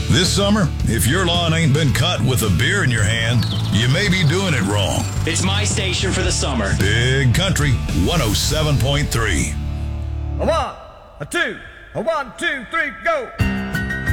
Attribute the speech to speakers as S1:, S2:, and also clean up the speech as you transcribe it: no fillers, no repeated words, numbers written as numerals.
S1: This summer, if your lawn ain't been cut with a beer in your hand, you may be doing it wrong.
S2: It's my station for the summer.
S1: Big Country 107.3.
S3: A one, a two, a 1, 2, 3, go.